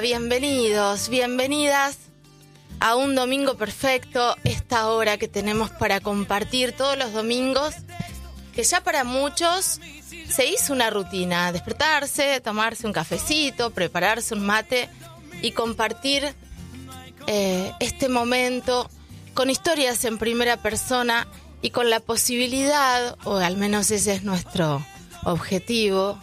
Bienvenidos, bienvenidas a un domingo perfecto, esta hora que tenemos para compartir todos los domingos, que ya para muchos se hizo una rutina, despertarse, tomarse un cafecito, prepararse un mate y compartir este momento con historias en primera persona y con la posibilidad, o al menos ese es nuestro objetivo,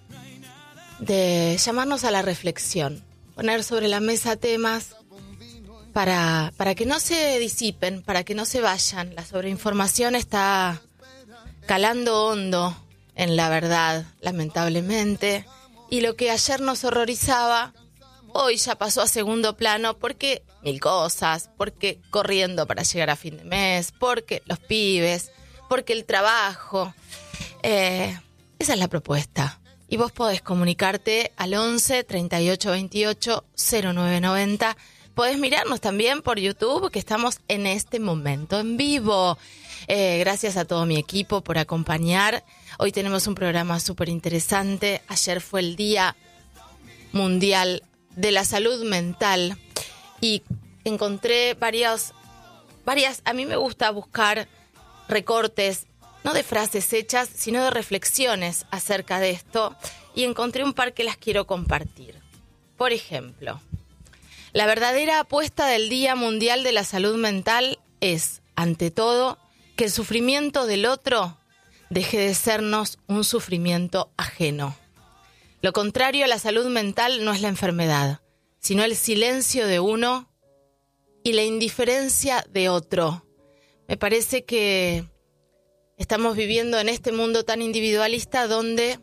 de llamarnos a la reflexión. Poner sobre la mesa temas para que no se disipen, para que no se vayan. La sobreinformación está calando hondo en la verdad, lamentablemente. Y lo que ayer nos horrorizaba, hoy ya pasó a segundo plano porque mil cosas, porque corriendo para llegar a fin de mes, porque los pibes, porque el trabajo. Esa es la propuesta. Y vos podés comunicarte al 11 38 28 0990. Podés mirarnos también por YouTube, que estamos en este momento en vivo. Gracias a todo mi equipo por acompañar. Hoy tenemos un programa súper interesante. Ayer fue el Día Mundial de la Salud Mental. Y encontré varias. A mí me gusta buscar recortes, no de frases hechas, sino de reflexiones acerca de esto, y encontré un par que las quiero compartir. Por ejemplo, la verdadera apuesta del Día Mundial de la Salud Mental es, ante todo, que el sufrimiento del otro deje de sernos un sufrimiento ajeno. Lo contrario a la salud mental no es la enfermedad, sino el silencio de uno y la indiferencia de otro. Me parece que estamos viviendo en este mundo tan individualista donde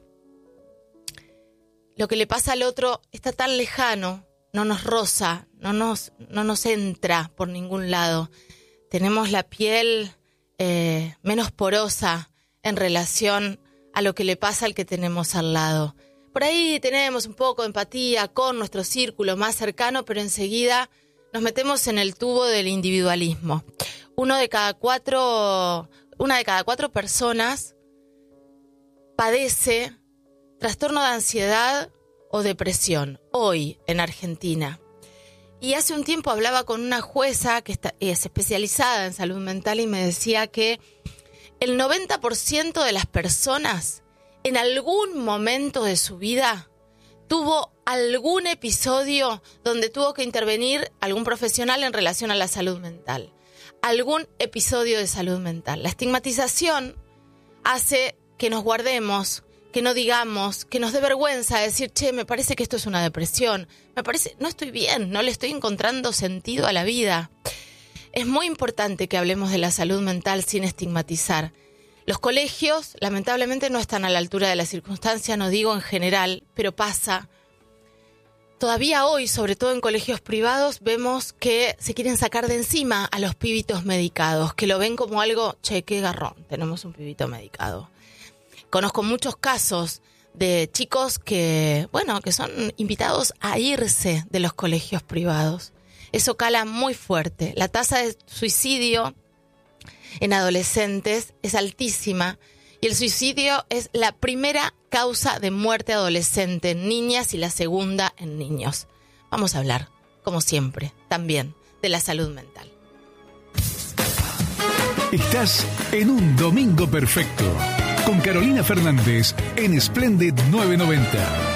lo que le pasa al otro está tan lejano, no nos roza, no nos entra por ningún lado. Tenemos la piel menos porosa en relación a lo que le pasa al que tenemos al lado. Por ahí tenemos un poco de empatía con nuestro círculo más cercano, pero enseguida nos metemos en el tubo del individualismo. Una de cada cuatro personas padece trastorno de ansiedad o depresión, hoy en Argentina. Y hace un tiempo hablaba con una jueza que es especializada en salud mental y me decía que el 90% de las personas en algún momento de su vida tuvo algún episodio donde tuvo que intervenir algún profesional en relación a la salud mental. Algún episodio de salud mental. La estigmatización hace que nos guardemos, que no digamos, que nos dé vergüenza decir, che, me parece que esto es una depresión, no estoy bien, no le estoy encontrando sentido a la vida. Es muy importante que hablemos de la salud mental sin estigmatizar. Los colegios, lamentablemente, no están a la altura de la circunstancia, no digo en general, pero pasa. Todavía hoy, sobre todo en colegios privados, vemos que se quieren sacar de encima a los pibitos medicados, que lo ven como algo, che, qué garrón, tenemos un pibito medicado. Conozco muchos casos de chicos que son invitados a irse de los colegios privados. Eso cala muy fuerte. La tasa de suicidio en adolescentes es altísima y el suicidio es la primera causa de muerte adolescente en niñas y la segunda en niños. Vamos a hablar, como siempre, también de la salud mental. Estás en un domingo perfecto con Carolina Fernández en Splendid 990.